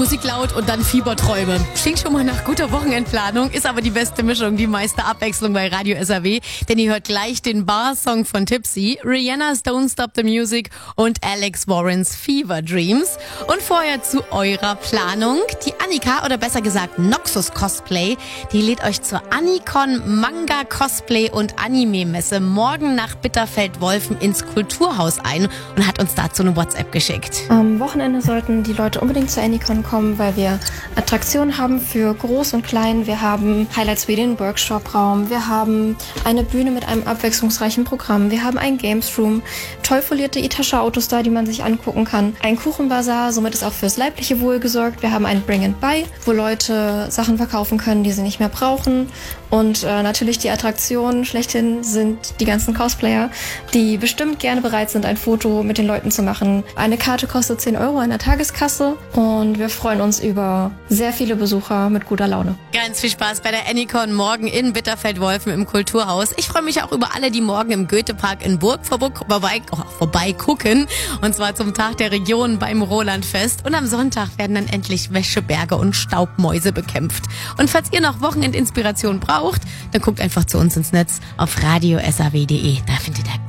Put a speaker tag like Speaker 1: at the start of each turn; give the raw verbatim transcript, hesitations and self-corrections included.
Speaker 1: Musik laut und dann Fieberträume. Klingt schon mal nach guter Wochenendplanung, ist aber die beste Mischung, die meiste Abwechslung bei Radio S R W, denn ihr hört gleich den Bar-Song von Tipsy, Rihanna's Don't Stop the Music und Alex Warrens Fever Dreams. Und vorher zu eurer Planung. Die Annika, oder besser gesagt Noxus Cosplay, die lädt euch zur Anikon Manga Cosplay und Anime-Messe morgen nach Bitterfeld-Wolfen ins Kulturhaus ein und hat uns dazu eine WhatsApp geschickt.
Speaker 2: Am Wochenende sollten die Leute unbedingt zur Anikon kommen, weil wir Attraktionen haben für Groß und Klein. Wir haben Highlights wie den Workshop-Raum, wir haben eine Bühne mit einem abwechslungsreichen Programm, wir haben einen Games Room, toll folierte Itasha-Autos da, die man sich angucken kann, ein Kuchenbazar, somit ist auch fürs leibliche Wohl gesorgt. Wir haben ein Bring and Buy, wo Leute Sachen verkaufen können, die sie nicht mehr brauchen. Und äh, natürlich die Attraktionen schlechthin sind die ganzen Cosplayer, die bestimmt gerne bereit sind, ein Foto mit den Leuten zu machen. Eine Karte kostet zehn Euro an der Tageskasse und wir freuen uns über sehr viele Besucher mit guter Laune.
Speaker 1: Ganz viel Spaß bei der Anikon morgen in Bitterfeld-Wolfen im Kulturhaus. Ich freue mich auch über alle, die morgen im Goethepark in Burg vorbei, oh, vorbei gucken. Und zwar zum Tag der Region beim Rolandfest. Und am Sonntag werden dann endlich Wäscheberge und Staubmäuse bekämpft. Und falls ihr noch Wochenendinspiration braucht, dann guckt einfach zu uns ins Netz auf radio s r w punkt d e. Da findet ihr